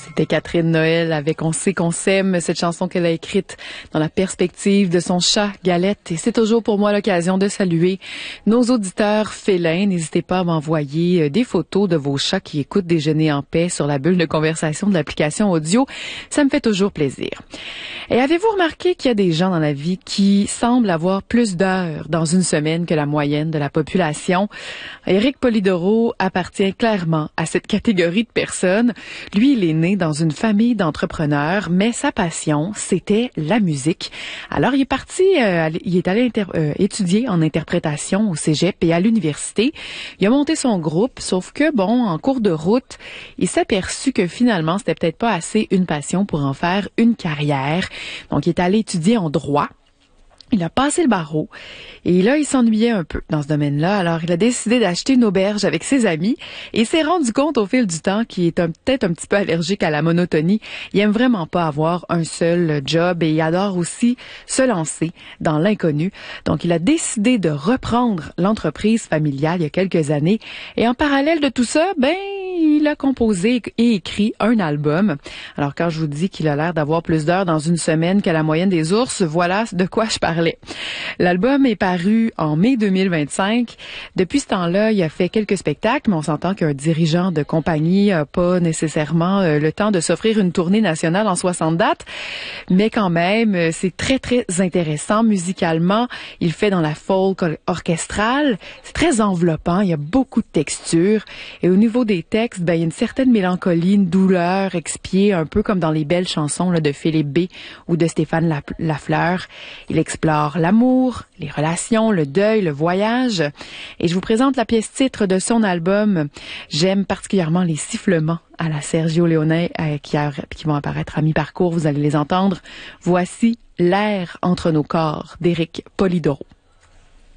C'était Catherine Noël avec On sait qu'on s'aime, cette chanson qu'elle a écrite dans la perspective de son chat Galette. Et c'est toujours pour moi l'occasion de saluer nos auditeurs félins. N'hésitez pas à m'envoyer des photos de vos chats qui écoutent Déjeuner en paix sur la bulle de conversation de l'application audio. Ça me fait toujours plaisir. Et avez-vous remarqué qu'il y a des gens dans la vie qui semblent avoir plus d'heures dans une semaine que la moyenne de la population? Éric Polidoro appartient clairement à cette catégorie de personnes. Lui, il est né dans une famille d'entrepreneurs, mais sa passion, c'était la musique. Alors, il est parti, il est allé étudier en interprétation au cégep et à l'université. Il a monté son groupe, sauf que, en cours de route, il s'est aperçu que finalement, c'était peut-être pas assez une passion pour en faire une carrière. Donc, il est allé étudier en droit. Il a passé le barreau et là, il s'ennuyait un peu dans ce domaine-là. Alors, il a décidé d'acheter une auberge avec ses amis et il s'est rendu compte au fil du temps qu'il est peut-être un petit peu allergique à la monotonie. Il aime vraiment pas avoir un seul job et il adore aussi se lancer dans l'inconnu. Donc, il a décidé de reprendre l'entreprise familiale il y a quelques années et en parallèle de tout ça, il a composé et écrit un album. Alors, quand je vous dis qu'il a l'air d'avoir plus d'heures dans une semaine que la moyenne des ours, voilà de quoi je parlais. L'album est paru en mai 2025. Depuis ce temps-là, il a fait quelques spectacles, mais on s'entend qu'un dirigeant de compagnie n'a pas nécessairement le temps de s'offrir une tournée nationale en 60 dates. Mais quand même, c'est très, très intéressant musicalement. Il fait dans la folk orchestrale. C'est très enveloppant. Il y a beaucoup de textures. Et au niveau des textes, il y a une certaine mélancolie, une douleur expiée, un peu comme dans les belles chansons de Philippe B ou de Stéphane Lafleur. Il explore l'amour, les relations, le deuil, le voyage. Et je vous présente la pièce titre de son album. J'aime particulièrement les sifflements à la Sergio Leone qui vont apparaître à mi-parcours. Vous allez les entendre. Voici L'air entre nos corps d'Éric Polidoro.